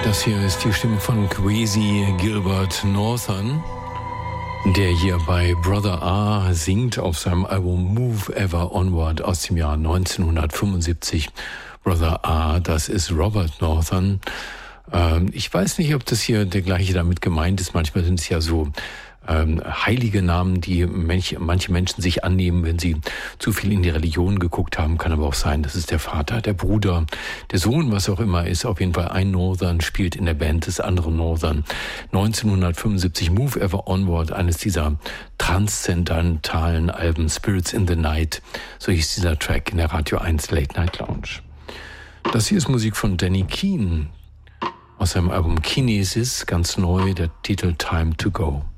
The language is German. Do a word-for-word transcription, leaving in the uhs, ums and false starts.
Das hier ist die Stimme von Kwesi Gilbert Northern, der hier bei Brother A singt auf seinem Album Move Ever Onward aus dem Jahr neunzehnhundertfünfundsiebzig. Brother A, das ist Robert Northern. Ähm, ich weiß nicht, ob das hier der gleiche damit gemeint ist. Manchmal sind es ja so ähm, heilige Namen, die manche, manche Menschen sich annehmen, wenn sie zu viel in die Religion geguckt haben. Kann aber auch sein, das ist der Vater, der Bruder, der Sohn, was auch immer ist. Auf jeden Fall ein Northern spielt in der Band des anderen Northern. neunzehnhundertfünfundsiebzig, Move Ever Onward, eines dieser transzendentalen Alben, Spirits in the Night. So hieß dieser Track in der Radio eins Late Night Lounge. Das hier ist Musik von Danny Keane aus seinem Album Kinesis, ganz neu, der Titel Time to Go.